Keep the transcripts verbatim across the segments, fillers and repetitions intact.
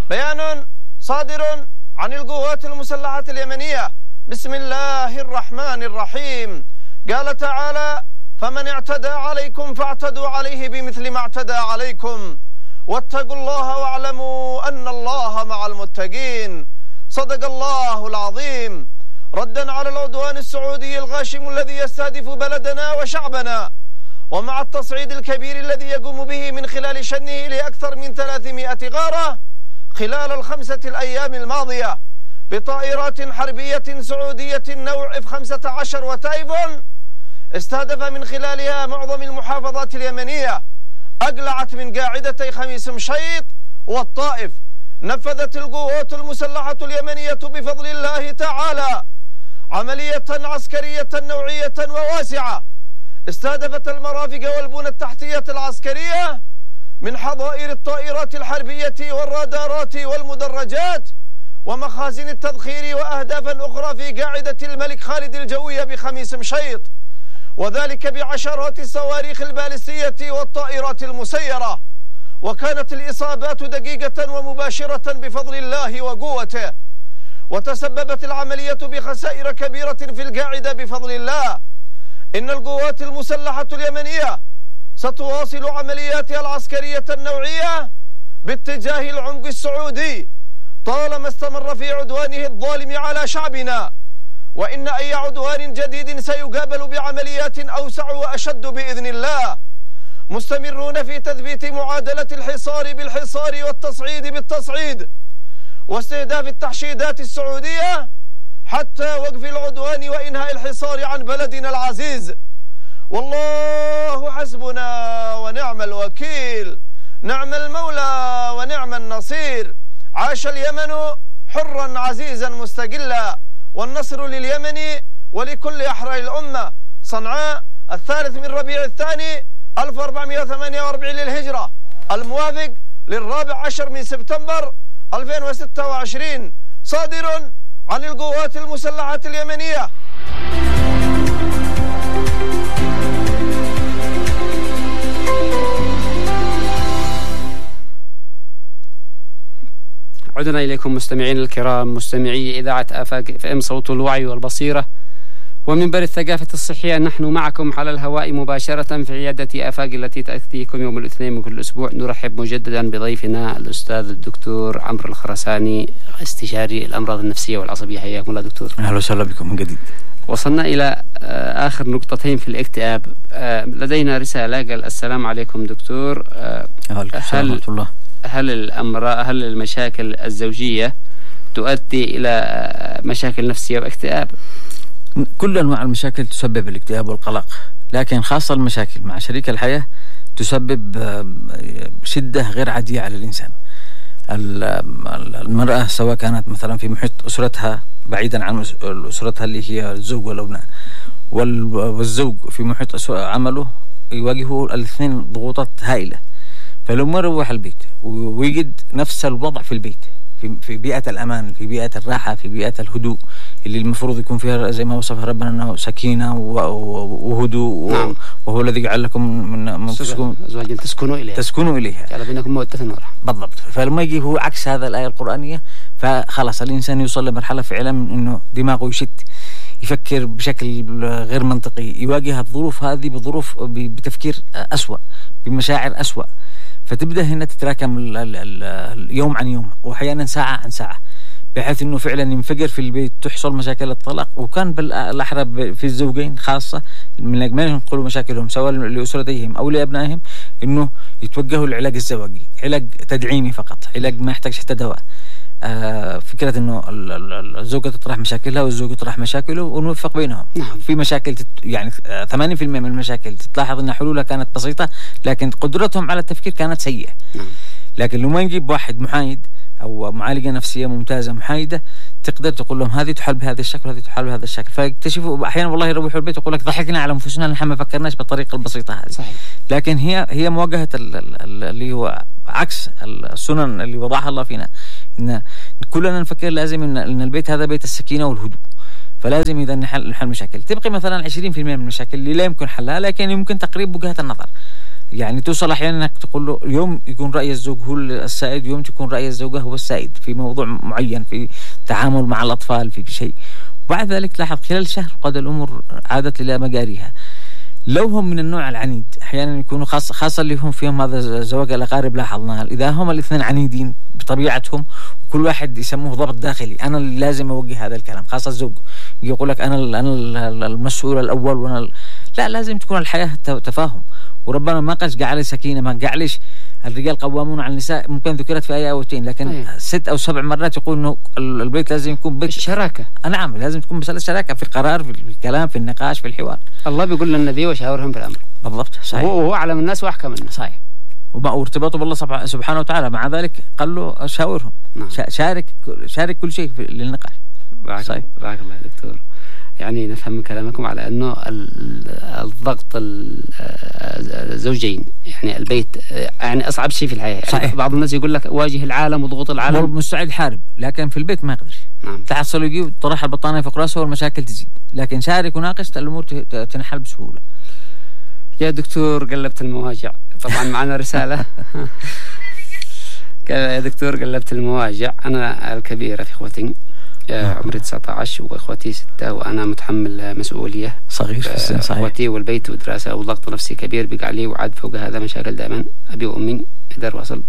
بيان صادر عن القوات المسلحة اليمنية. بسم الله الرحمن الرحيم. قال تعالى: فمن اعتدى عليكم فاعتدوا عليه بمثل ما اعتدى عليكم واتقوا الله واعلموا أن الله مع المتقين. صدق الله العظيم. ردا على العدوان السعودي الغاشم الذي يستهدف بلدنا وشعبنا، ومع التصعيد الكبير الذي يقوم به من خلال شنه لأكثر من ثلاثمائة غارة خلال الخمسة الأيام الماضية بطائرات حربية سعودية نوع إف خمسة عشر وتايفون، استهدف من خلالها معظم المحافظات اليمنية، أقلعت من قاعدتي خميس مشيط والطائف. نفذت القوات المسلحة اليمنية بفضل الله تعالى عملية عسكرية نوعية وواسعة استهدفت المرافق والبنى التحتية العسكرية من حظائر الطائرات الحربية والرادارات والمدرجات ومخازن التذخير وأهدافا أخرى في قاعدة الملك خالد الجوية بخميس مشيط، وذلك بعشرات الصواريخ البالستية والطائرات المسيرة. وكانت الإصابات دقيقة ومباشرة بفضل الله وقوته، وتسببت العملية بخسائر كبيرة في القاعدة بفضل الله. إن القوات المسلحة اليمنية ستواصل عملياتها العسكرية النوعية باتجاه العمق السعودي طالما استمر في عدوانه الظالم على شعبنا، وإن أي عدوان جديد سيقابل بعمليات أوسع وأشد بإذن الله. مستمرون في تثبيت معادلة الحصار بالحصار والتصعيد بالتصعيد واستهداف التحشيدات السعودية حتى وقف العدوان وإنهاء الحصار عن بلدنا العزيز. والله حسبنا ونعم الوكيل، نعم المولى ونعم النصير. عاش اليمن حرا عزيزا مستقلا، والنصر لليمن ولكل أحرار الأمة. صنعاء الثالث من ربيع الثاني ألف وأربعمائة وثمانية وأربعين للهجرة، الموافق للرابع عشر من سبتمبر ألفين وستة وعشرين، صادر عن القوات المسلحة اليمنية. عدنا إليكم مستمعين الكرام، مستمعي إذاعة آفاق اف ام صوت الوعي والبصيرة ومنبر الثقافة الصحية. نحن معكم على الهواء مباشرة في عيادة آفاق التي تأتيكم يوم الاثنين من كل أسبوع. نرحب مجددا بضيفنا الأستاذ الدكتور عمرو الخرساني، استشاري الأمراض النفسية والعصبية. حياكم الله دكتور. أهلا وسهلا بكم من جديد. وصلنا إلى آخر نقطتين في الاكتئاب. لدينا رسالة قال: السلام عليكم دكتور، هل الله. هل الأمراض هل المشاكل الزوجية تؤدي إلى مشاكل نفسية واكتئاب؟ كل أنواع المشاكل تسبب الاكتئاب والقلق، لكن خاصة المشاكل مع شريك الحياة تسبب شدة غير عادية على الإنسان. المرأة سواء كانت مثلا في محيط أسرتها بعيدا عن أسرتها اللي هي الزوج والأبناء، والزوج في محيط عمله يواجهه الاثنين ضغوطات هائلة. فلو ما روح البيت ويجد نفس الوضع في البيت، في في بيئة الأمان، في بيئة الراحة، في بيئة الهدوء اللي المفروض يكون فيها زي ما وصفها ربنا أنه سكينة وهدوء، نعم. وهو الذي جعل لكم من أنفسكم أزواجا تسكنوا إليها تسكنوا إليها جعل بينكم مودة ورحمة. بالضبط. فلما يجي هو عكس هذا الآية القرآنية، فخلاص الإنسان يوصل لمرحلة فعلا إنه دماغه يشت، يفكر بشكل غير منطقي، يواجه الظروف هذه بظروف بتفكير أسوأ، بمشاعر أسوأ. فتبدأ هنا تتراكم ال ال ال اليوم عن يوم، وأحيانا ساعة عن ساعة، بحيث أنه فعلا ينفجر في البيت، تحصل مشاكل الطلاق. وكان بالأحرى في الزوجين خاصة من ما ينقلوا مشاكلهم سواء لأسرتهم أو لأبنائهم، أنه يتوجهوا للعلاج الزواجي، علاج تدعيمي فقط، علاج ما يحتاج حتى دواء. آه فكرة أنه الزوجة تطرح مشاكلها والزوج يطرح مشاكله ونوفق بينهم. نعم. في مشاكل تت يعني ثمانين بالمئة من المشاكل تلاحظ أن حلولها كانت بسيطة، لكن قدرتهم على التفكير كانت سيئة. نعم. لكن لما نجيب واحد محايد أو معالجة نفسية ممتازة محايدة، تقدر تقول لهم هذه تحل بهذا الشكل وهذه تحل بهذا الشكل، فيكتشفوا أحيانا والله يروحوا البيت يقول لك ضحكنا على أنفسنا، نحن ما فكرناش بالطريقة البسيطة هذه. صحيح. لكن هي هي مواجهة اللي هو عكس السنن اللي وضعها الله فينا، إن كلنا نفكر لازم إن, إن البيت هذا بيت السكينة والهدوء، فلازم إذا نحل نحل مشاكل. تبقي مثلا عشرين بالمئة من المشاكل اللي لا يمكن حلها، لكن يمكن تقريب وجهة النظر. يعني توصل أحيانا أنك تقول له يوم يكون رأي الزوج هو السائد، يوم تكون رأي الزوجة هو السائد في موضوع معين، في تعامل مع الأطفال، في شيء. وبعد ذلك تلاحظ خلال شهر قد الأمور عادت إلى مجاريها. لو هم من النوع العنيد أحيانا يكونوا خاصة خاصة اللي هم فيهم هذا زواج الأقارب لاحظناها، إذا هم الاثنين عنيدين بطبيعتهم وكل واحد يسموه ضبط داخلي، أنا اللي لازم أوجه هذا الكلام، خاصة الزوج يقول لك أنا أنا المسؤول الأول وأنا ال... لا، لازم تكون الحياة تفاهم. وربنا ما قالش جعل سكينة، ما قالش الرجال قوامون على النساء، ممكن ذكرت في آية أو اثنين، لكن أيه. ست أو سبع مرات يقول إنه البيت لازم يكون بيت الشراكة. نعم، لازم تكون مسألة شراكة في القرار، في الكلام، في النقاش، في الحوار. الله بيقول للنبي وشاورهم في الأمر. بالضبط، صحيح. وهو أعلم الناس وأحكم الناس. صحيح. وارتباطه بالله سبحانه وتعالى، مع ذلك قال له شاورهم. نعم. شارك شارك كل شيء للنقاش. صحيح. بارك الله دكتور. يعني نفهم من كلامكم على أنه الضغط الزوجين يعني البيت يعني أصعب شيء في الحياة. صحيح. بعض الناس يقول لك واجه العالم وضغوط العالم، مستعد حارب، لكن في البيت ما يقدر. نعم. تحصل يجي طرح البطانية في راسه والمشاكل تزيد، لكن شارك وناقش الأمور تنحل بسهولة. يا دكتور قلبت المواجع، طبعا معنا رسالة. يا دكتور قلبت المواجع، أنا الكبيرة في إخوتي، عمري تسعة عشر وإخوتي ستة، وأنا متحمل مسؤولية صغير في السن. صحيح. إخوتي والبيت ودراسة وضغط نفسي كبير بقى علي، وعاد فوق هذا مشاكل دائما أبي وأمي إقدر وصل.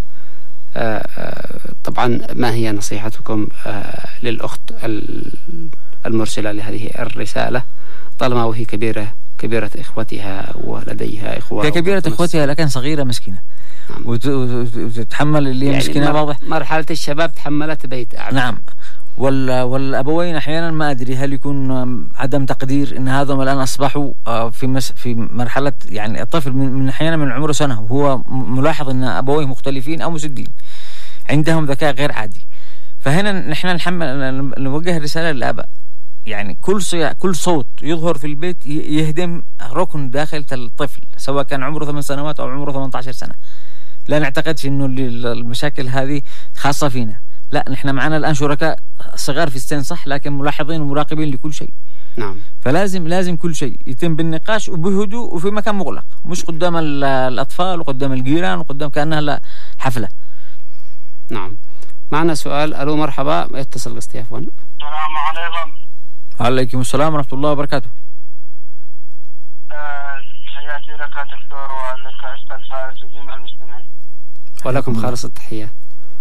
طبعا ما هي نصيحتكم للأخت المرسلة لهذه الرسالة طالما وهي كبيرة كبيرة إخوتها ولديها إخوة؟ هي كبيرة إخوتها لكن صغيرة مسكينة. نعم. وتتحمل اللي يعني مسكينة. واضح مرحلة الشباب تحملت بيت أعلى. نعم. والأبوين أحيانا ما أدري هل يكون عدم تقدير إن هذا الآن أصبحوا في مس في مرحلة، يعني الطفل من أحيانا من عمره سنة وهو ملاحظ إن أبويه مختلفين أو مسدين، عندهم ذكاء غير عادي. فهنا نحن نحمل نوجه رسالة للآباء، يعني كل صي... كل صوت يظهر في البيت يهدم ركن داخل الطفل، سواء كان عمره ثمان سنوات أو عمره ثمانية عشر سنة. لا نعتقدش إنه المشاكل هذه خاصة فينا، لا، نحن معنا الآن شركاء صغار في السن صح، لكن ملاحظين ومراقبين لكل شيء. نعم. فلازم لازم كل شيء يتم بالنقاش وبهدوء وفي مكان مغلق، مش قدام الأطفال وقدام الجيران وقدام كأنها حفلة. نعم. معنا سؤال. ألو مرحبا، يتصل قصتي عفوا. السلام عليكم. عليكم السلام ورحمة الله وبركاته. تحياتي لك دكتور ولك أستاذ فارس وجميع المستمعين. ولكم خالص التحية.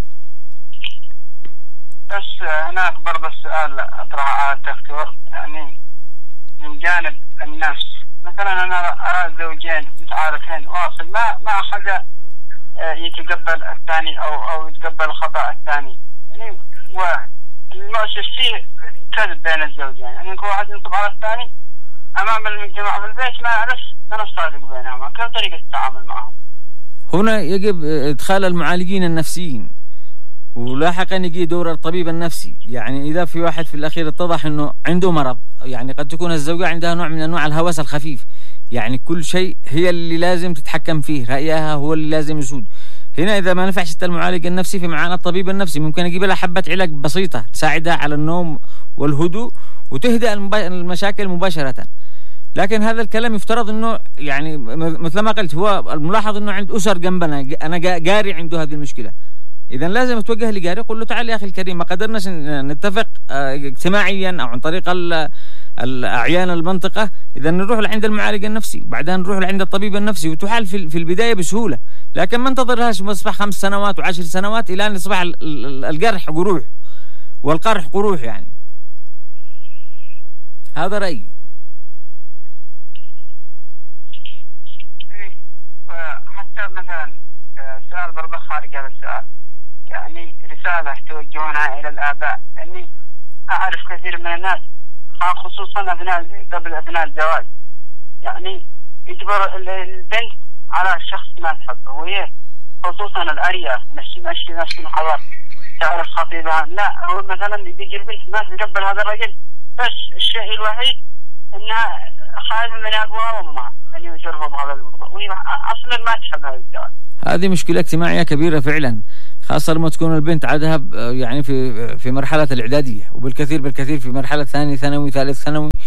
بس هناك برضه السؤال أطرح على الدكتور، يعني من جانب النفس، مثلا أنا أرى زوجين متعارفين واصل ما ما أحد يتقبل الثاني أو أو يتقبل خطأ الثاني، يعني والمؤسس فيه كذب بين الزوجين، يعني كل واحد ينصب على الثاني أمام المجتمع في البيت، ما يعرف من الصادق بينهم، كيف طريقة التعامل معهم؟ هنا يجب إدخال المعالجين النفسيين، ولاحقا يجي دور الطبيب النفسي. يعني إذا في واحد في الأخير اتضح أنه عنده مرض، يعني قد تكون الزوجة عندها نوع من أنواع الهوس الخفيف، يعني كل شيء هي اللي لازم تتحكم فيه، رأيها هو اللي لازم يسود. هنا إذا ما نفعش المعالج النفسي، في معانا الطبيب النفسي، ممكن يجيب لها حبة علاج بسيطة تساعدها على النوم والهدوء وتهدأ المشاكل مباشرة. لكن هذا الكلام يفترض أنه يعني مثل ما قلت، هو الملاحظ أنه عند أسر جنبنا، أنا جاري عنده هذه المشكلة، إذا لازم توجه لجاري قل له تعال يا أخي الكريم، ما قدرناش نتفق اجتماعيا أو عن طريق الأعيان المنطقة، إذا نروح لعند المعالج النفسي وبعدها نروح لعند الطبيب النفسي، وتحال في البداية بسهولة. لكن ما انتظرهاش مصبح خمس سنوات وعشر سنوات إلى أن يصبح الجرح جروح والقرح قروح. يعني هذا رأيي. حتى مثلا سؤال برضه خارج هذا السؤال، يعني رسالة توجهونها إلى الآباء، أني أعرف كثير من الناس خصوصا أثناء قبل أثناء الزواج، يعني يجبر البنت على الشخص ما تحبه، وهي خصوصا الأرياف مش مش نفس الحوار تعرف خطيبها، لا هو مثلا يجي البنت ما تتقبل هذا الرجل، بس الشيء الوحيد أنها خايفة من أبوها وأمها أن يشرفوا بهذا الموضوع، وهي أصلا ما تحب هذا الزواج. هذه مشكلة اجتماعية كبيرة فعلا، خاصة لما تكون البنت عادها يعني في في مرحلة الإعدادية، وبالكثير بالكثير في مرحلة ثاني ثانوي ثالث ثانوي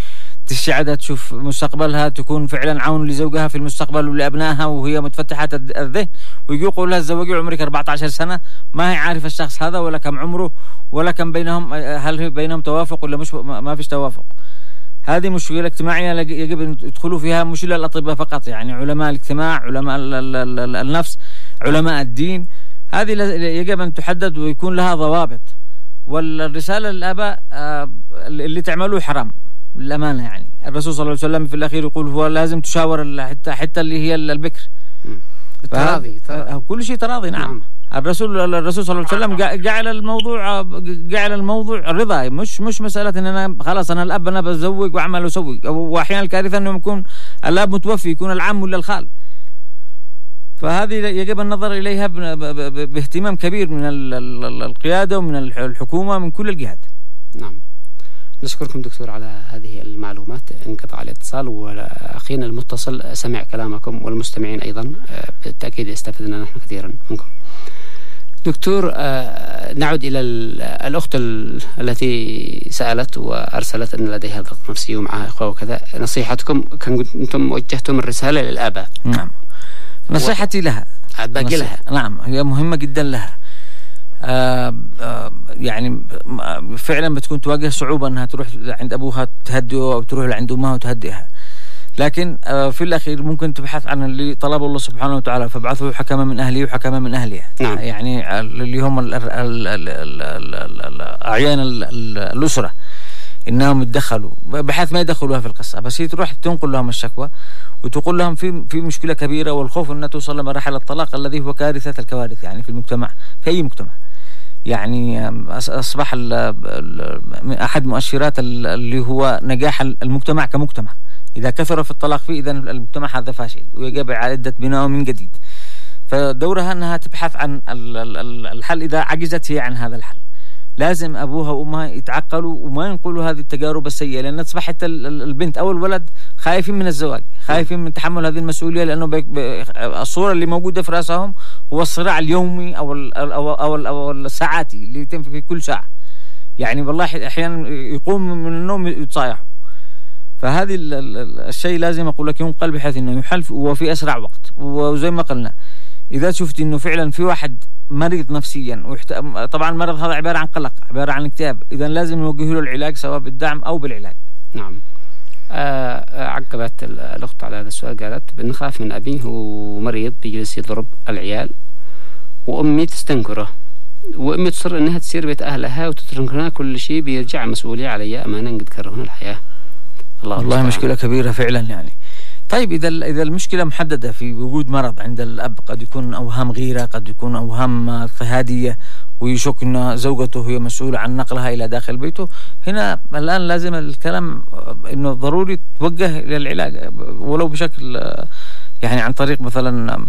تشعدها تشوف مستقبلها، تكون فعلا عون لزوجها في المستقبل ولأبنائها وهي متفتحة الذهن، ويقول لها تزوجي عمرك أربعة عشر سنة ما هي عارفة الشخص هذا ولا كم عمره ولا كم بينهم، هل بينهم توافق ولا مش ما فيش توافق. هذه مشكلة اجتماعية يجب أن يدخلوا فيها مش الأطباء فقط، يعني علماء الاجتماع، علماء النفس، علماء الدين، هذه يجب أن تحدد ويكون لها ضوابط. والرسالة للآباء اللي تعملوه حرام للأمانة، يعني الرسول صلى الله عليه وسلم في الأخير يقول هو لازم تشاور حتى حتى اللي هي البكر بالتراضي، كل شيء تراضي. نعم, نعم. الرسول الرسول صلى الله عليه وسلم جعل الموضوع جعل الموضوع رضا، مش مش مسألة ان انا خلاص انا الاب انا بزوج واعمل واسوي. واحيانا الكارثة انه يكون الاب متوفي، يكون العم ولا الخال، فهذه يجب النظر اليها باهتمام كبير من القيادة ومن الحكومة من كل الجهات. نعم، نشكركم دكتور على هذه المعلومات. انقطع الاتصال واخينا المتصل سمع كلامكم والمستمعين ايضا بالتاكيد استفدنا نحن كثيرا منكم. دكتور، نعود إلى الأخت التي سألت وأرسلت أن لديها ضغط نفسي ومعها إخوة وكذا، نصيحتكم كنتم وجهتم الرسالة للآباء. نعم، نصيحتي لها باقي لها. نعم، هي مهمة جدا لها. آه آه يعني فعلا بتكون تواجه صعوبة أنها تروح عند أبوها تهدئه أو تروح لعند أمها وتهدئها، لكن في الأخير ممكن تبحث عن اللي طلب الله سبحانه وتعالى، فابعثوا حكما من أهله وحكما من أهلها. نعم. يعني اللي هم أعيان الأسرة إنهم يتدخلوا بحيث ما يدخلوها في القصة، بس هي تروح تنقل لهم الشكوى وتقول لهم في في مشكلة كبيرة، والخوف أن توصل لمراحل الطلاق الذي هو كارثة الكوارث يعني في المجتمع، في أي مجتمع. يعني أصبح أحد مؤشرات اللي هو نجاح المجتمع كمجتمع، إذا كثر في الطلاق فيه إذن المجتمع هذا فاشل ويجب إعادة بناءه من جديد. فدورها أنها تبحث عن الحل، إذا عجزت هي عن هذا الحل لازم أبوها وأمها يتعقلوا وما ينقلوا هذه التجارب السيئة، لأن تصبح حتى البنت أو الولد خايفين من الزواج، خايفين من تحمل هذه المسؤولية، لأنه الصورة اللي موجودة في رأسهم هو الصراع اليومي أو ال أو أو, ال أو الساعاتي اللي يتم في كل ساعة. يعني والله أحيانا يقوم من النوم يتصايحوا. فهذه الشيء لازم أقول لك ينقل بحيث إنه يحل وفي أسرع وقت. وزي ما قلنا إذا شفت إنه فعلا في واحد مريض نفسيا ويحت... طبعا المرض هذا عبارة عن قلق، عبارة عن اكتئاب، إذا لازم نوجه له العلاج سواء بالدعم أو بالعلاج. نعم. آه عقبت الأخت على هذا السؤال، قالت بنخاف من أبي هو مريض بيجلس يضرب العيال وأمي تستنكره، وأمي تصر إنها تسير بيت أهلها وتتركنا كل شيء، بيرجع مسؤولية علي أمانة قد كرهنا الحياة. الله والله مشكلة كبيرة فعلا يعني. طيب إذا إذا المشكلة محددة في وجود مرض عند الأب، قد يكون أوهام غيرة، قد يكون أوهام اضطهادية، ويشك أن زوجته هي مسؤولة عن نقلها إلى داخل بيته، هنا الآن لازم الكلام إنه ضروري توجه إلى العلاج ولو بشكل يعني عن طريق مثلا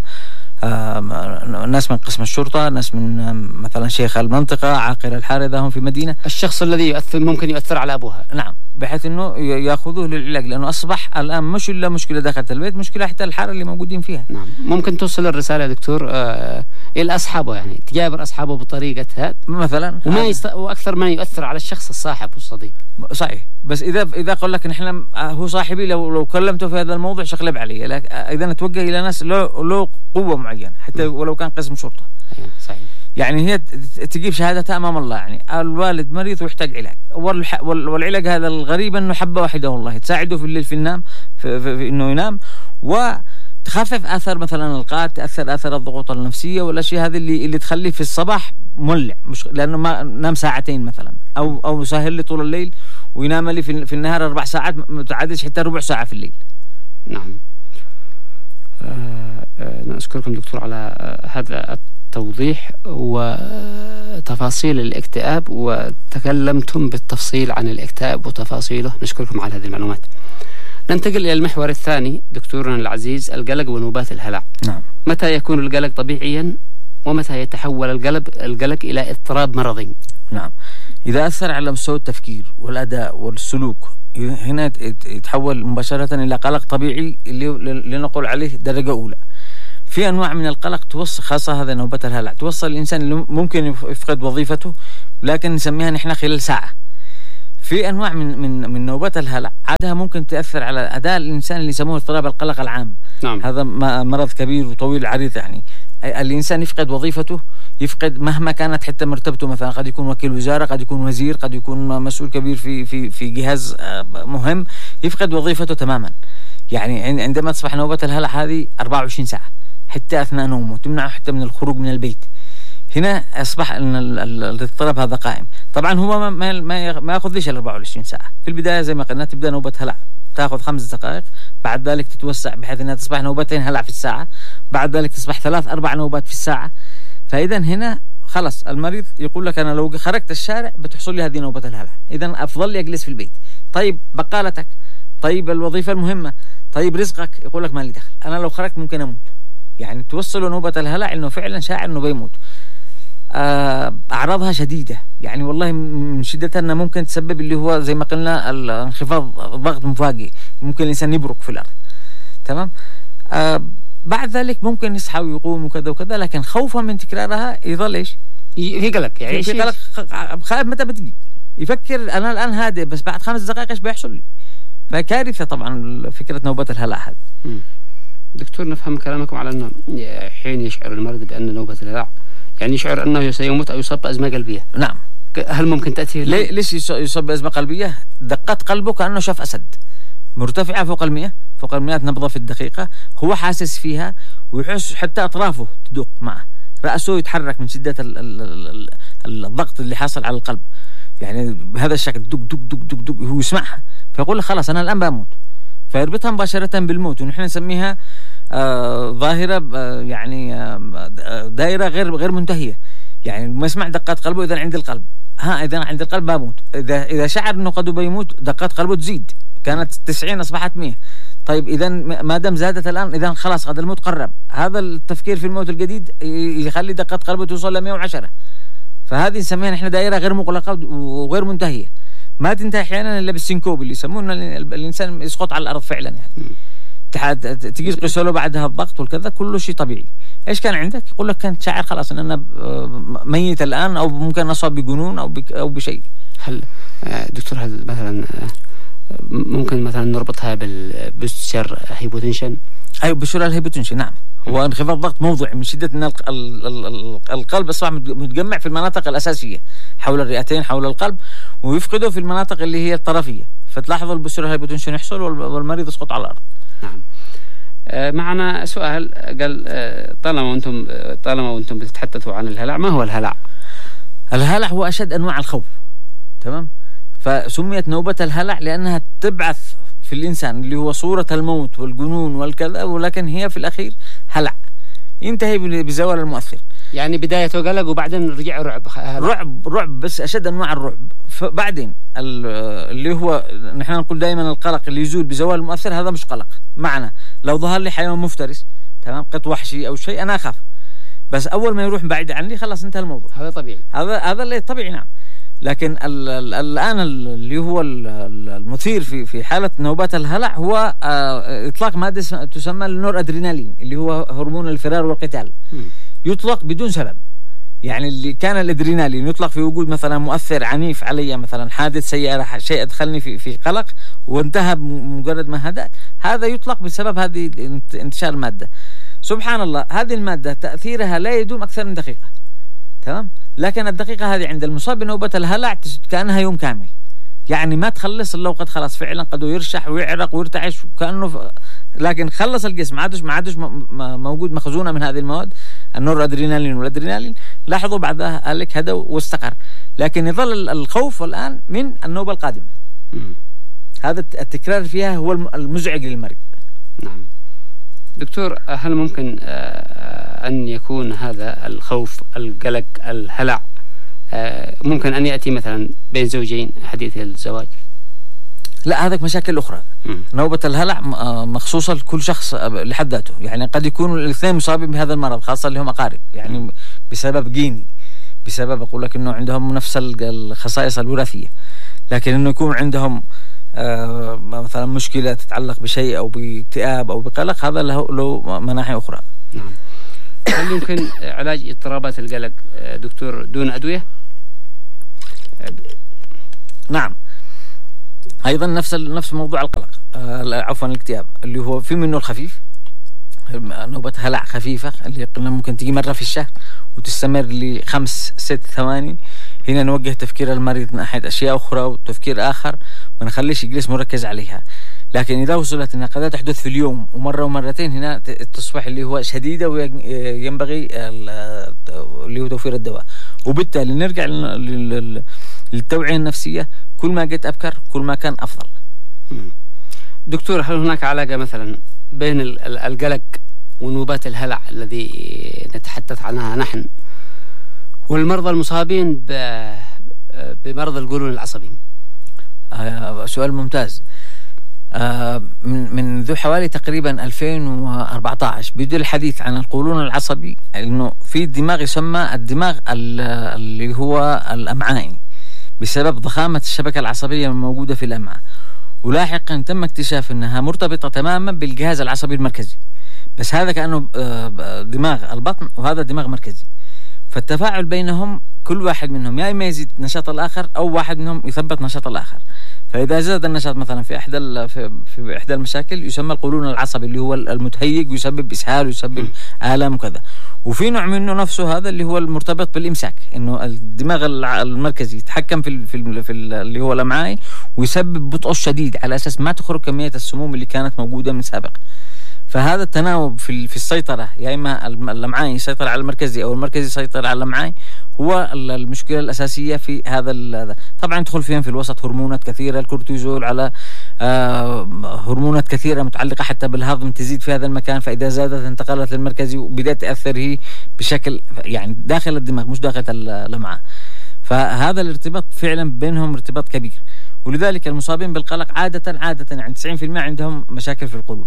ناس من قسم الشرطة، ناس من مثلا شيخ المنطقة، عاقل الحارة إذا هم في مدينة، الشخص الذي يؤثر ممكن يؤثر على أبوها. نعم، بحيث إنه يأخذوه للعلاج، لأنه أصبح الآن مش إلا مشكلة داخل البيت، مشكلة حتى الحارة اللي موجودين فيها. نعم، ممكن توصل الرسالة يا دكتور آه إلى أصحابه، يعني تجابر أصحابه بطريقة هذا مثلا، وما يست... وأكثر ما يؤثر على الشخص الصاحب والصديق. صحيح، بس إذا إذا قال لك نحن هو صاحبي، لو لو كلمته في هذا الموضوع شقلب علي، إذا نتوجه إلى ناس له له قوة معينة حتى ولو كان قسم شرطة. صحيح. يعني هي تجيب شهادتها أمام الله، يعني الوالد مريض ويحتاج علاج، والعلاج هذا الغريب أنه حبة واحدة والله تساعده في الليل في النوم، في, في, في إنه ينام، وتخفف أثر مثلا القات، تأثر أثر الضغوط النفسية والأشياء هذه اللي اللي تخليه في الصباح مولع، مش لأنه ما نام ساعتين مثلا، أو أو يسهل لي طول الليل وينام لي في, في النهار أربع ساعات، ما تعدش حتى ربع ساعة في الليل. نعم. أه أه نشكركم دكتور على أه هذا التوضيح وتفاصيل الاكتئاب، وتكلمتم بالتفصيل عن الاكتئاب وتفاصيله، نشكركم على هذه المعلومات. ننتقل إلى المحور الثاني دكتورنا العزيز، القلق ونوبات الهلع. نعم. متى يكون القلق طبيعيا ومتى يتحول القلق القلق إلى اضطراب مرضي؟ نعم، إذا أثر على مستوى التفكير والأداء والسلوك هنا يتحول مباشرة إلى قلق طبيعي اللي لنقول عليه درجة أولى. في أنواع من القلق توصل، خاصة هذا نوبة الهلع، توصل الإنسان ممكن يفقد وظيفته، لكن نسميها نحن خلال ساعة. في انواع من من من نوبات الهلع عادها ممكن تاثر على اداء الانسان اللي يسموه اضطراب القلق العام. نعم. هذا مرض كبير وطويل عريض، يعني الانسان يفقد وظيفته، يفقد مهما كانت حتى مرتبته، مثلا قد يكون وكيل وزاره، قد يكون وزير، قد يكون مسؤول كبير في في في جهاز مهم، يفقد وظيفته تماما. يعني عندما تصبح نوبة الهلع هذه أربعة وعشرين ساعة حتى اثناء نومه، تمنعه حتى من الخروج من البيت. هنا اصبح ان الاضطراب هذا قائم. طبعا هو ما ما ما ياخذ ليش ال أربعة وعشرين ساعه. في البدايه زي ما قلنا تبدا نوبه هلع تاخذ خمس دقائق، بعد ذلك تتوسع بحيث انها تصبح نوبتين هلع في الساعه، بعد ذلك تصبح ثلاث اربع نوبات في الساعه. فاذا هنا خلص المريض يقول لك انا لو خرجت الشارع بتحصل لي هذه نوبه الهلع، اذا افضل لي اجلس في البيت. طيب بقالتك، طيب الوظيفه المهمه، طيب رزقك، يقول لك ما لي دخل، انا لو خرجت ممكن اموت. يعني توصلوا نوبه الهلع انه فعلا شاعر انه بيموت. أعراضها شديدة، يعني والله من شدتها أنها ممكن تسبب اللي هو زي ما قلنا الانخفاض ضغط مفاجئ، ممكن الإنسان يبرك في الأرض. تمام. آه بعد ذلك ممكن يصحى ويقوم وكذا وكذا، لكن خوفا من تكرارها يظل إيش؟ في قلق، يعني في قلق، خايف متى بتجي، يفكر أنا الآن هادئ بس بعد خمس دقائق إيش بيحصل لي. فكارثة طبعا فكرة نوبة الهلع هذه. دكتور، نفهم كلامكم على أنه حين يشعر المريض بأن نوبة الهلع يعني يشعر أنه سيموت أو يصاب بأزمة قلبية. نعم. هل ممكن تأتي؟ ليه ليش يصاب بأزمة قلبية؟ دقات قلبه كأنه شاف أسد مرتفعة فوق المئة، فوق المئة نبضة في الدقيقة، هو حاسس فيها ويحس حتى أطرافه تدق معه، رأسه يتحرك من شدة ال ال ال ال الضغط اللي حاصل على القلب، يعني بهذا الشكل دق دق دق دق دق، هو يسمعها فيقول خلاص أنا الآن بموت، فيربطها مباشرة بالموت. ونحن نسميها آه ظاهرة آه يعني آه دائرة غير غير منتهية. يعني ما يسمع دقات قلبه إذا عند القلب، ها إذا عند القلب بموت، إذا إذا شعر إنه قد بيموت دقات قلبه تزيد، كانت تسعين أصبحت مئة. طيب إذا ما دام زادت الآن إذا خلاص قد الموت قرب، هذا التفكير في الموت الجديد يخلي دقات قلبه توصل ل مئة وعشرة. فهذه نسميها نحن دائرة غير مغلقة وغير منتهية، ما تنتهي أحيانا إلا بالسنكوب اللي يسمونه الإنسان يسقط على الأرض فعلا. يعني تجي تقيس له بعدها الضغط والكذا كله شيء طبيعي. ايش كان عندك؟ يقول لك كنت شاعر خلاص ان انا ميت الان، او ممكن اصاب بجنون او او بشيء. هل دكتور هل مثلا ممكن مثلا نربطها بالبوستشر هايبوتنشن؟ ايوه بوستشر الهايبوتنشن، نعم، هو انخفاض ضغط موضعي من شده ان القلب اصبح متجمع في المناطق الاساسيه حول الرئتين حول القلب، ويفقده في المناطق اللي هي الطرفيه، فتلاحظوا البوستشر هايبوتنشن يحصل والمريض يسقط على الارض. نعم. معنا سؤال قال طالما وانتم طالما وانتم بتتحدثوا عن الهلع، ما هو الهلع؟ الهلع هو أشد أنواع الخوف. تمام. فسميت نوبة الهلع لأنها تبعث في الإنسان اللي هو صورة الموت والجنون والكذا، ولكن هي في الأخير هلع ينتهي بزوال المؤثر. يعني بدايته قلق وبعدين رجع رعب. رعب رعب بس أشد أنواع الرعب. فبعدين اللي هو نحن نقول دائما القلق اللي يزول بزوال المؤثر هذا مش قلق. معنى لو ظهر لي حيوان مفترس، تمام، قط وحشي أو شيء، أنا أخاف، بس أول ما يروح بعيد عني خلاص انتهى الموضوع. هذا طبيعي. هذا هذا اللي طبيعي. نعم. لكن ال ال الآن اللي هو المثير في في حالة نوبات الهلع هو إطلاق مادة تسمى النور أدرينالين اللي هو هرمون الفرار والقتال. م. يطلق بدون سبب. يعني اللي كان الادرينالين يطلق في وجود مثلا مؤثر عنيف علي، مثلا حادث سيارة، شيء أدخلني في في قلق وانتهى بمجرد ما هدأت، هذا يطلق بسبب هذه انتشار المادة. سبحان الله، هذه المادة تأثيرها لا يدوم أكثر من دقيقة. تمام. لكن الدقيقة هذه عند المصاب بنوبة الهلع كأنها يوم كامل، يعني ما تخلص إلا وقد خلاص فعلا قد يرشح ويعرق ويرتعش كأنه ف... لكن خلص الجسم، ما عادش ما عادش موجود مخزونة من هذه المواد النور أدرينالين والأدرينالين. لاحظوا بعدها قال لك هدى واستقر، لكن يظل الخوف الآن من النوبة القادمة. م. هذا التكرار فيها هو المزعج للمريض. نعم. دكتور، هل ممكن أن يكون هذا الخوف القلق الهلع ممكن أن يأتي مثلا بين زوجين حديث الزواج؟ لا، هذا مشاكل أخرى. م. نوبة الهلع مخصوصة لكل شخص لحد ذاته، يعني قد يكون الاثنين مصابين بهذا المرض، خاصة اللي هم أقارب، يعني م. بسبب جيني، بسبب أقول لك إنه عندهم نفس الخصائص الوراثية، لكن إنه يكون عندهم آه مثلا مشكلة تتعلق بشيء أو باكتئاب أو بقلق، هذا له له مناحي أخرى. نعم. هل يمكن علاج اضطرابات القلق دكتور دون أدوية؟ نعم. أيضا نفس نفس موضوع القلق، آه عفوا الاكتئاب، اللي هو في منه الخفيف، نوبة هلع خفيفة اللي قلنا ممكن تيجي مرة في الشهر وتستمر لخمس ست ثواني. هنا نوجه تفكير المريض ناحية أشياء أخرى وتفكير آخر، ما نخليش يجلس مركز عليها. لكن إذا وصلت أنها قد تحدث في اليوم ومرة ومرتين، هنا تصبح اللي هو شديدة وينبغي اللي هو توفير الدواء. وبالتالي نرجع للتوعية النفسية، كل ما جيت أبكر كل ما كان أفضل. دكتور، هل هناك علاقة مثلا بين القلق ونوبات الهلع الذي نتحدث عنها نحن والمرضى المصابين بمرض القولون العصبي؟ آه سؤال ممتاز. آه من منذ حوالي تقريبا ألفين وأربعة عشر بدأ الحديث عن القولون العصبي، انه في دماغ يسمى الدماغ اللي هو الأمعائي بسبب ضخامة الشبكة العصبية الموجودة في الأمعاء، ولاحقا تم اكتشاف انها مرتبطة تماما بالجهاز العصبي المركزي، بس هذا كأنه دماغ البطن وهذا دماغ مركزي، فالتفاعل بينهم كل واحد منهم يا إما يزيد نشاط الآخر أو واحد منهم يثبت نشاط الآخر. فإذا زاد النشاط مثلا في إحدى في, في إحدى المشاكل يسمى القولون العصبي اللي هو المتهيج، ويسبب إسهال ويسبب آلام وكذا. وفي نوع منه نفسه هذا اللي هو المرتبط بالإمساك، إنه الدماغ المركزي يتحكم في في, في اللي هو الأمعائي ويسبب بطء شديد على أساس ما تخرج كمية السموم اللي كانت موجودة من سابق. فهذا التناوب في في السيطرة، يا إما الأمعائي يسيطر على المركزي أو المركزي يسيطر على الأمعائي، هو المشكلة الأساسية في هذا. طبعا تدخل فيهم في الوسط هرمونات كثيرة، الكورتيزول على آه هرمونات كثيرة متعلقة حتى بالهضم تزيد في هذا المكان، فإذا زادت انتقلت للمركزي وبدأت تأثر هي بشكل يعني داخل الدماغ مش داخل الأمعاء. فهذا الارتباط فعلا بينهم ارتباط كبير، ولذلك المصابين بالقلق عادة عادة عند تسعين بالمئة عندهم مشاكل في القولون.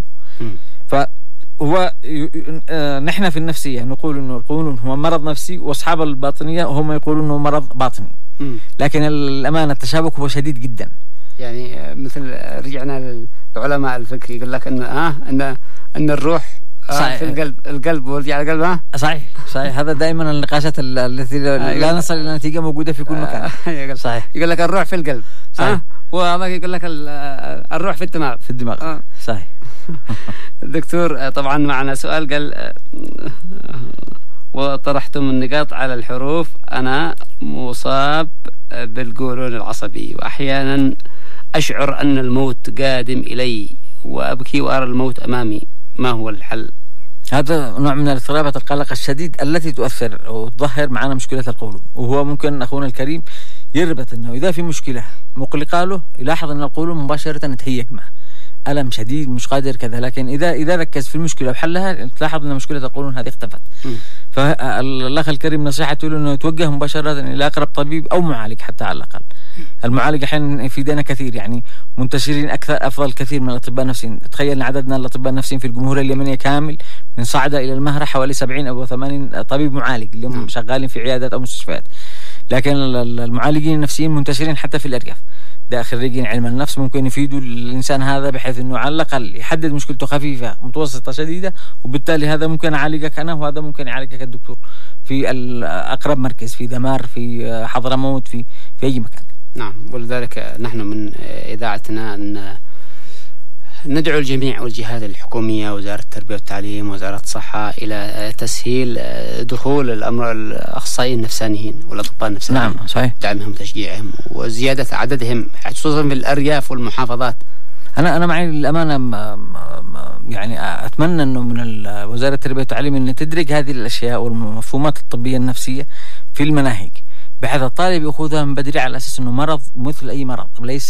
فهو نحن في النفسية نقول إنه القولون هو مرض نفسي، وأصحاب الباطنية هم يقولون إنه مرض باطني، لكن الأمانة التشابك هو شديد جدا. يعني مثل رجعنا للعلماء الفقه يقول لك إن آه إن إن الروح صحيح. في القلب القلب ورجع القلب. ها صحيح صحيح. هذا دائما النقاشات التي لا نصل إلى نتيجة موجودة في كل مكان. صحيح. يقول لك الروح في القلب صحيح، وهذا يقول لك الروح في الدماغ في الدماغ آه. صحيح. دكتور، طبعا معنا سؤال قال وطرحتم النقاط على الحروف. أنا مصاب بالقولون العصبي وأحيانا أشعر أن الموت قادم إلي وأبكي وأرى الموت أمامي، ما هو الحل؟ هذا نوع من الاضطرابات القلق الشديد التي تؤثر وتظهر معنا مشكلة القولون، وهو ممكن أخونا الكريم يربط أنه إذا في مشكلة مقلقة له يلاحظ أن القولون مباشرة تهيج معه، ألم شديد مش قادر كذا، لكن إذا إذا ركز في المشكلة وحلها تلاحظ أن مشكلة القولون هذه اختفت. فالأخ الكريم نصيحته له أنه يتوجه مباشرة إلى أقرب طبيب أو معالج حتى على الأقل. المعالج أحيانا يفيدنا كثير، يعني منتشرين أكثر أفضل كثير من الأطباء النفسيين. تخيل أن عددنا الأطباء النفسيين في الجمهورية اليمنية كامل من صعدة إلى المهرة حوالي سبعين أو ثمانين طبيب معالج اللي هم شغالين في عيادات أو مستشفيات، لكن المعالجين النفسيين منتشرين حتى في الأرياف. ده خريجين علم النفس ممكن يفيدوا الإنسان هذا بحيث أنه على الأقل يحدد مشكلته خفيفة متوسطة شديدة، وبالتالي هذا ممكن أعالجك أنا وهذا ممكن يعالجك الدكتور في الأقرب مركز، في دمار، في حضرموت، في في أي مكان. نعم، ولذلك نحن من إذاعتنا أن ندعو الجميع والجهات الحكومية، وزارة التربية والتعليم، وزارة الصحة، إلى تسهيل دخول الأمر الأخصائيين النفسانيين والأطباء النفسانيين. نعم صحيح. دعمهم وتشجيعهم وزيادة عددهم خصوصا في الأرياف والمحافظات. أنا أنا معي الأمانة يعني أتمنى إنه من وزارة التربية والتعليم إن تدرج هذه الأشياء والمفهومات الطبية النفسية في المناهج، بحيث الطالب يأخذها من بدري على أساس إنه مرض مثل أي مرض، ليس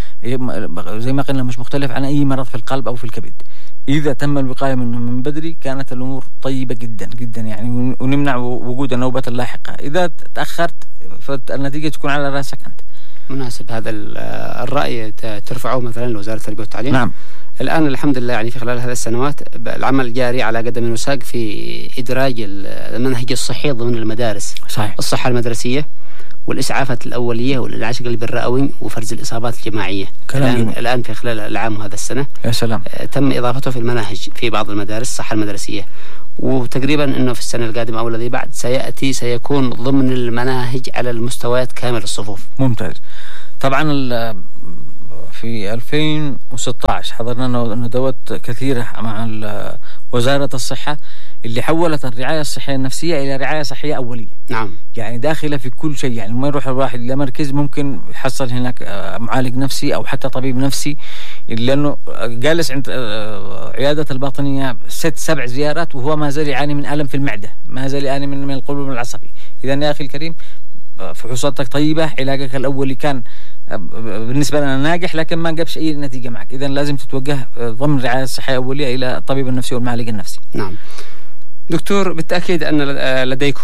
زي ما قلنا مش مختلف عن أي مرض في القلب أو في الكبد. إذا تم الوقاية منه من بدري كانت الأمور طيبة جدا جدا يعني، ونمنع وجود النوبات اللاحقة. إذا تأخرت فالنتيجة تكون على رأسك أنت. مناسب هذا الرأي ترفعه مثلا لوزارة التربية والتعليم. نعم. الآن الحمد لله يعني في خلال هذه السنوات العمل جاري على قدم وساق في إدراج المنهج الصحي ضمن المدارس. صحيح. الصحة المدرسية والإسعافات الأولية والإنعاش القلبي الرئوي وفرز الإصابات الجماعية. الآن, الآن في خلال العام هذا السنة يا سلام تم إضافته في المناهج في بعض المدارس الصحة المدرسية، وتقريبا أنه في السنة القادمة أو الذي بعد سيأتي سيكون ضمن المناهج على المستويات كامل الصفوف. ممتاز. طبعا في ألفين وستة عشر حضرنا ندوات كثيرة مع وزارة الصحة اللي حولت الرعاية الصحية النفسية إلى رعاية صحية أولية. نعم. يعني داخلة في كل شيء، يعني ما يروح الواحد إلى مركز ممكن يحصل هناك معالج نفسي أو حتى طبيب نفسي، لأنه جالس عند عيادة الباطنية ست سبع زيارات وهو ما زال يعاني من ألم في المعدة، ما زال يعاني من من القولون العصبي. إذا يا أخي الكريم فحوصاتك طيبة، علاجك الأولي كان بالنسبة لنا ناجح لكن ما جابش أي نتيجة معك، إذا لازم تتوجه ضمن الرعاية الصحية الأولية إلى الطبيب النفسي والمعالج النفسي. نعم دكتور، بالتأكيد أن لديكم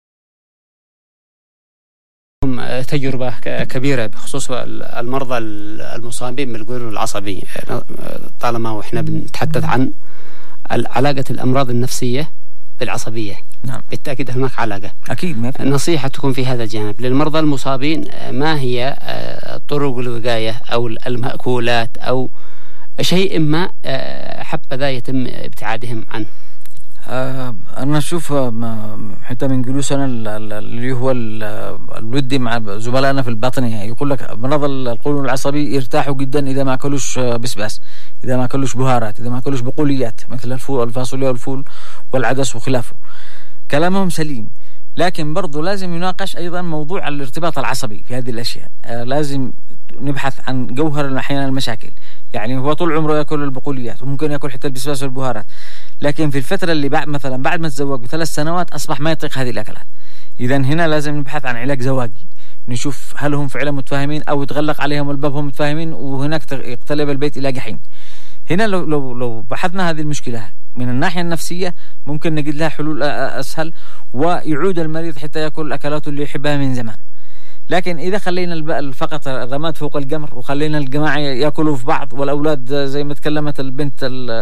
تجربة كبيرة بخصوص المرضى المصابين بالقولون العصبي، طالما وإحنا بنتحدث عن علاقة الأمراض النفسية بالعصبية. نعم. بالتأكيد هناك علاقة. أكيد. ما في نصيحة تكون في هذا الجانب للمرضى المصابين، ما هي طرق الوقاية أو المأكولات أو شيء ما حبذا يتم ابتعادهم عنه؟ آه أنا أشوف حتى من جلوسنا اللي هو الودي مع زملائنا في الباطنية يقول لك مرضى القولون العصبي يرتاحوا جدا إذا ما أكلوش بسباس، إذا ما أكلوش بهارات، إذا ما أكلوش بقوليات مثل الفول الفاصوليا والفول والعدس وخلافه. كلامهم سليم، لكن برضو لازم يناقش أيضا موضوع الارتباط العصبي في هذه الأشياء. آه لازم نبحث عن جوهر أحيانا المشاكل. يعني هو طول عمره يأكل البقوليات وممكن يأكل حتى البسباس والبهارات، لكن في الفترة اللي بعد مثلا بعد ما تزوج بثلاث سنوات أصبح ما يطيق هذه الأكلات. إذا هنا لازم نبحث عن علاج زواجي، نشوف هل هم فعلا متفاهمين أو يتغلق عليهم الباب هم متفاهمين وهناك يقتلب البيت إلى جحيم. هنا لو لو لو بحثنا هذه المشكلة من الناحية النفسية ممكن نجد لها حلول أسهل، ويعود المريض حتى يأكل الأكلات اللي يحبها من زمان. لكن إذا خلينا فقط الرماد فوق الجمر وخلينا الجماعة يأكلوا في بعض، والأولاد زي ما تكلمت البنت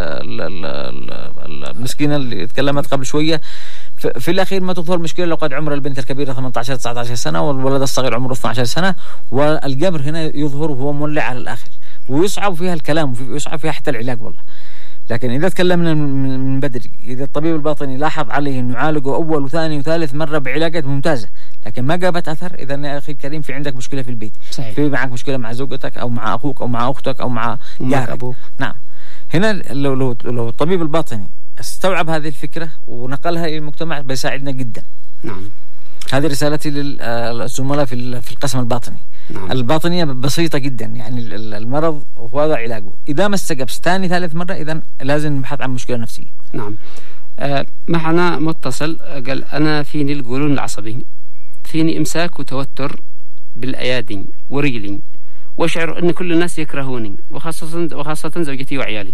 المسكينة اللي تكلمت قبل شوية، في الأخير ما تظهر مشكلة لو قد عمر البنت الكبيرة ثمانية عشر تسعة عشر سنة والولد الصغير عمره اثنتي عشرة سنة، والجمر هنا يظهر وهو مولع على الآخر ويصعب فيها الكلام ويصعب فيها حتى العلاج والله. لكن إذا تكلمنا من بدري، إذا الطبيب الباطني لاحظ عليه إنه يعالجه أول وثاني وثالث مرة بعلاجات ممتازة لكن ما جابت أثر، إذا يا أخي الكريم في عندك مشكلة في البيت. صحيح. في معك مشكلة مع زوجتك أو مع أخوك أو مع أختك أو مع جارك. نعم. هنا لو لو لو الطبيب الباطني استوعب هذه الفكرة ونقلها إلى المجتمع بيساعدنا جدا. نعم. هذه رسالتي للزملاء في في القسم الباطني. نعم. الباطنية بسيطة جدا، يعني المرض وهذا علاجه، إذا ما استجابش ثاني ثالث مرة إذا لازم نبحث عن مشكلة نفسية. نعم. آه معنا متصل قال أنا فيني القولون العصبي، فيني إمساك وتوتر بالأيادي ورجلي، وأشعر أن كل الناس يكرهوني وخاصة وخاصة زوجتي وعيالي.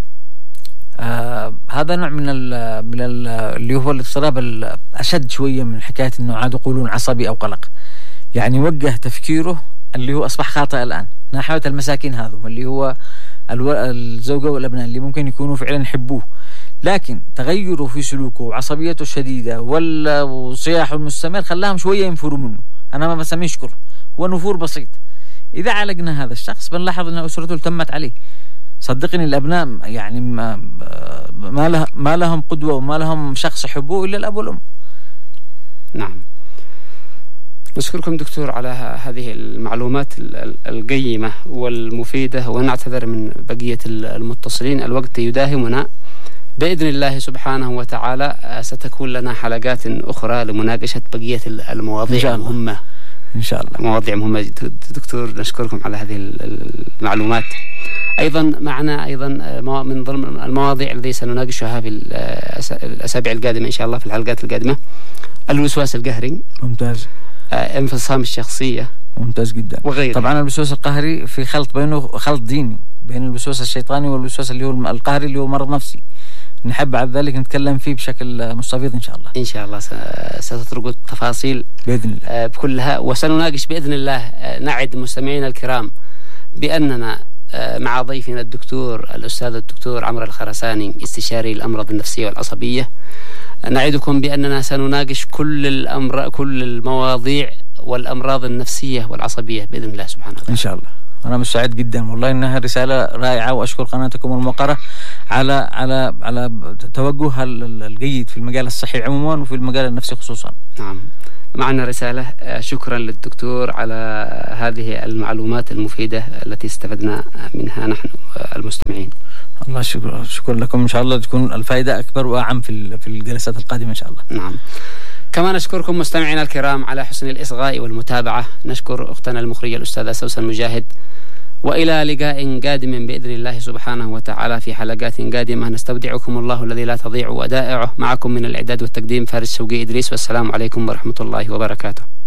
آه هذا نوع من ال من ال اللي هو الاضطراب الأشد شوية من حكاية إنه عنده قولون عصبي أو قلق. يعني وجه تفكيره اللي هو أصبح خاطئ الآن نحو المساكين هذم اللي هو الزوجة والأبناء اللي ممكن يكونوا فعلا يحبوه، لكن تغيره في سلوكه وعصبيته الشديدة وصياحه المستمر خلاهم شوية ينفروا منه. أنا ما بسميه شكر، هو نفور بسيط. إذا عالجنا هذا الشخص بنلاحظ أن أسرته التمت عليه. صدقني الأبناء يعني ما ما, له ما لهم قدوة وما لهم شخص يحبوه إلا الأب والأم. نعم. نشكركم دكتور على هذه المعلومات القيمة والمفيدة، ونعتذر من بقية المتصلين، الوقت يداهمنا. بإذن الله سبحانه وتعالى ستكون لنا حلقات أخرى لمناقشة بقية المواضيع المهمة إن شاء الله. مواضيع مهمة دكتور، نشكركم على هذه المعلومات. أيضا معنا أيضا من ضمن المواضيع التي سنناقشها في الأسابيع القادمة إن شاء الله، في الحلقات القادمة، الوسواس القهري. ممتاز. انفصام الشخصية. ممتاز جدا. وغيره. طبعا الوسواس القهري في خلط بينه خلط ديني بين الوسواس الشيطاني والوسواس اللي هو القهري اللي هو مرض نفسي. نحب بعد ذلك نتكلم فيه بشكل مستفيض إن شاء الله. إن شاء الله ستطرق التفاصيل بإذن الله بكلها، وسنناقش بإذن الله. نعد مستمعينا الكرام بأننا مع ضيفنا الدكتور الأستاذ الدكتور عمرو الخرساني، استشاري الأمراض النفسية والعصبية. نعدكم بأننا سنناقش كل الأمر كل المواضيع والأمراض النفسية والعصبية بإذن الله سبحانه وتعالى. إن شاء الله. أنا مستعد جدا والله، إنها رسالة رائعة، وأشكر قناتكم الموقرة على على على توجهها الجيد في المجال الصحي عموما وفي المجال النفسي خصوصا. نعم. معنا رسالة. شكرا للدكتور على هذه المعلومات المفيدة التي استفدنا منها نحن المستمعين. الله شكرا شكرا لكم، إن شاء الله تكون الفائدة أكبر وأعم في في الجلسات القادمة إن شاء الله. نعم. كما نشكركم مستمعينا الكرام على حسن الإصغاء والمتابعة. نشكر أختنا المخرجة الأستاذة سوسن مجاهد، وإلى لقاء قادم بإذن الله سبحانه وتعالى في حلقات قادمة. نستودعكم الله الذي لا تضيع ودائعه. معكم من الإعداد والتقديم فارس شوقي إدريس، والسلام عليكم ورحمة الله وبركاته.